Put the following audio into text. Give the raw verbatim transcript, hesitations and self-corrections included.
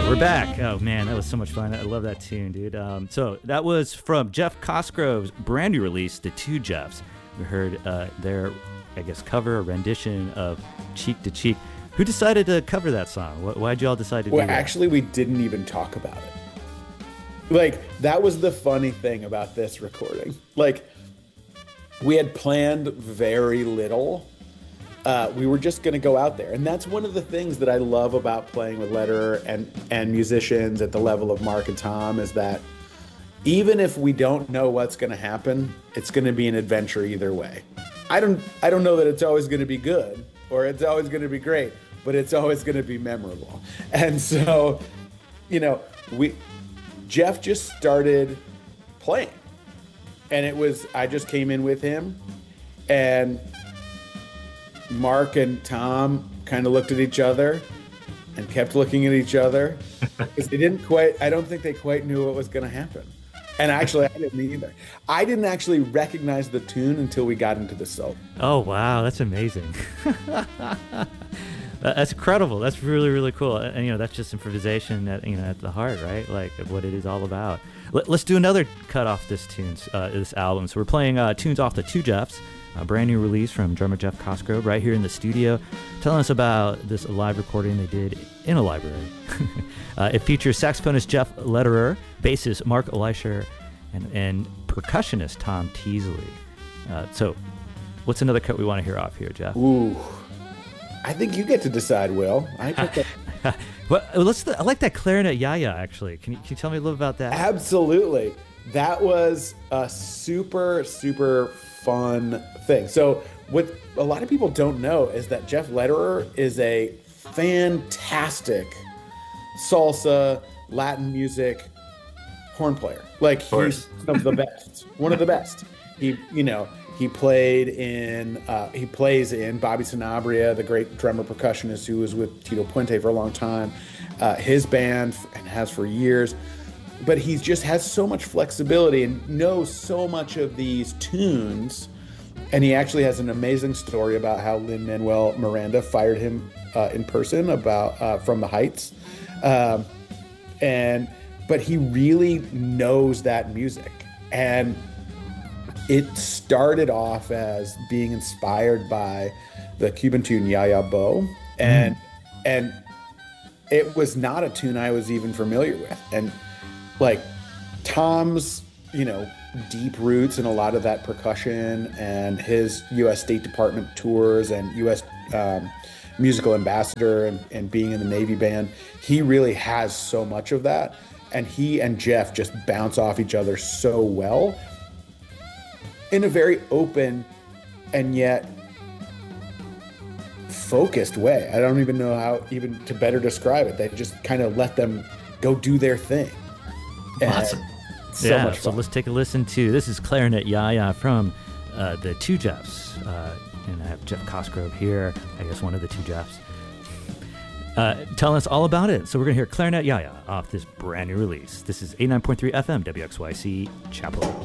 We're back. Oh man, that was so much fun. I love that tune, dude. Um, so that was from Jeff Cosgrove's brand new release, The Two Jeffs. We heard uh, their, I guess, cover, rendition of Cheek to Cheek. Who decided to cover that song? Why'd you all decide to well, do that? Well, actually, we didn't even talk about it. Like, that was the funny thing about this recording. Like, we had planned very little. Uh, we were just going to go out there. And that's one of the things that I love about playing with letterer and, and musicians at the level of Mark and Tom is that even if we don't know what's going to happen, it's going to be an adventure either way. I don't, I don't know that it's always going to be good or it's always going to be great, but it's always going to be memorable. And so, you know, we, Jeff just started playing. And it was, I just came in with him and Mark and Tom kind of looked at each other and kept looking at each other because they didn't quite, I don't think they quite knew what was going to happen. And actually, I didn't either. I didn't actually recognize the tune until we got into the solo. Oh, wow. That's amazing. That's incredible. That's really, really cool. And, you know, that's just improvisation at, you know, at the heart, right? Like what it is all about. Let, let's do another cut off this tunes, uh, this album. So we're playing uh, tunes off The Two Jeffs. A brand new release from drummer Jeff Cosgrove right here in the studio, telling us about this live recording they did in a library. uh, it features saxophonist Jeff Lederer, bassist Mark Elisher, and, and percussionist Tom Teasley. Uh, so what's another cut we want to hear off here, Jeff? Ooh, I think you get to decide, Will. I picked that. Well, let's. I like that clarinet yaya, actually. Can you, can you tell me a little about that? Absolutely. That was a super, super fun thing. So what a lot of people don't know is that Jeff Lederer is a fantastic salsa, Latin music horn player. Like he's one of the best, one of the best. He, you know, he played in, uh, he plays in Bobby Sanabria, the great drummer percussionist who was with Tito Puente for a long time, uh, his band, and has for years. But he just has so much flexibility and knows so much of these tunes. And he actually has an amazing story about how Lin-Manuel Miranda fired him uh, in person about uh, from the Heights. Um, and but he really knows that music. And it started off as being inspired by the Cuban tune Ya Ya Bo. And mm. and it was not a tune I was even familiar with. And like Tom's, you know, deep roots in a lot of that percussion and his U S State Department tours and U S um, musical ambassador and, and being in the Navy band, he really has so much of that. And he and Jeff just bounce off each other so well in a very open and yet focused way. I don't even know how even to better describe it. They just kind of let them go do their thing. Awesome. So yeah, much fun. So let's take a listen to, this is Clarinet Yaya from uh, the Two Jeffs. Uh, and I have Jeff Cosgrove here, I guess one of the Two Jeffs, uh, telling us all about it. So we're going to hear Clarinet Yaya off this brand new release. This is eighty-nine point three F M, W X Y C, Chapel.